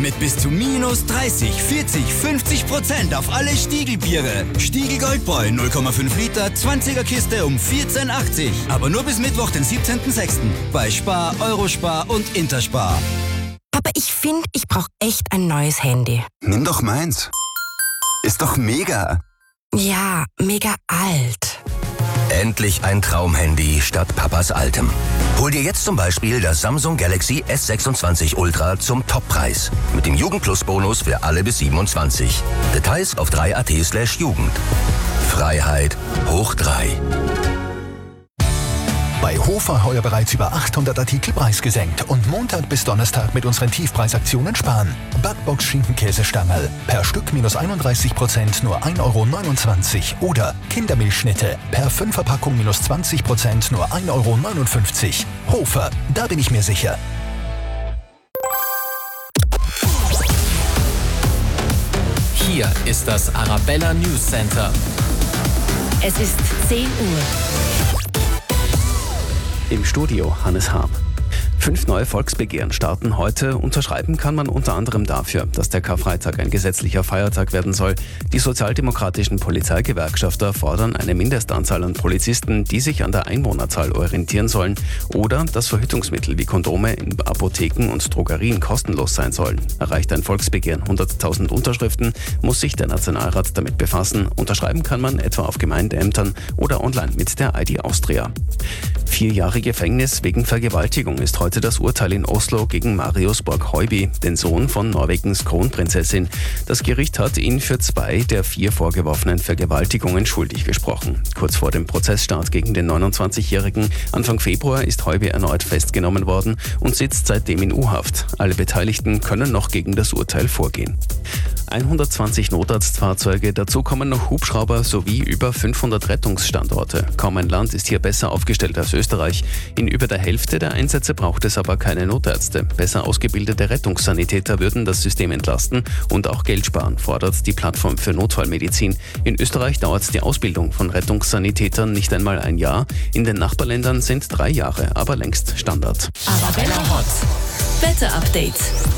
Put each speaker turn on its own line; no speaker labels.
mit bis zu minus 30, 40, 50% auf alle Stiegelbiere. Stiegel Goldbräu 0,5 Liter, 20er Kiste um 14,80. Aber nur bis Mittwoch, den 17.06. bei Spar, Eurospar und Interspar.
Papa, ich finde, ich brauche echt ein neues Handy.
Nimm doch meins. Ist doch mega.
Ja, mega alt.
Endlich ein Traumhandy statt Papas altem. Hol dir jetzt zum Beispiel das Samsung Galaxy S26 Ultra zum Toppreis. Mit dem Jugendplus-Bonus für alle bis 27. Details auf 3.at/Jugend. Freiheit hoch 3.
Bei Hofer heuer bereits über 800 Artikel preisgesenkt und Montag bis Donnerstag mit unseren Tiefpreisaktionen sparen. Backbox Schinkenkäsestangerl per Stück -31%, nur 1,29 € oder Kindermilchschnitte per 5er Packung -20%, nur 1,59 €. Hofer, da bin ich mir sicher.
Hier ist das Arabella News Center.
Es ist 10 Uhr.
Im Studio Hannes Haab. 5 neue Volksbegehren starten heute. Unterschreiben kann man unter anderem dafür, dass der Karfreitag ein gesetzlicher Feiertag werden soll. Die sozialdemokratischen Polizeigewerkschafter fordern eine Mindestanzahl an Polizisten, die sich an der Einwohnerzahl orientieren sollen, oder dass Verhütungsmittel wie Kondome in Apotheken und Drogerien kostenlos sein sollen. Erreicht ein Volksbegehren 100.000 Unterschriften, muss sich der Nationalrat damit befassen. Unterschreiben kann man etwa auf Gemeindeämtern oder online mit der ID Austria. 4 Jahre Gefängnis wegen Vergewaltigung ist heute das Urteil in Oslo gegen Marius Borg-Høiby, den Sohn von Norwegens Kronprinzessin. Das Gericht hat ihn für 2 der 4 vorgeworfenen Vergewaltigungen schuldig gesprochen. Kurz vor dem Prozessstart gegen den 29-Jährigen Anfang Februar ist Høiby erneut festgenommen worden und sitzt seitdem in U-Haft. Alle Beteiligten können noch gegen das Urteil vorgehen. 120 Notarztfahrzeuge, dazu kommen noch Hubschrauber sowie über 500 Rettungsstandorte. Kaum ein Land ist hier besser aufgestellt als Österreich. In über der Hälfte der Einsätze braucht es aber keine Notärzte. Besser ausgebildete Rettungssanitäter würden das System entlasten und auch Geld sparen, fordert die Plattform für Notfallmedizin. In Österreich dauert die Ausbildung von Rettungssanitätern nicht einmal ein Jahr. In den Nachbarländern sind 3 Jahre aber längst Standard.
Arabella Hot. Wetter-Update.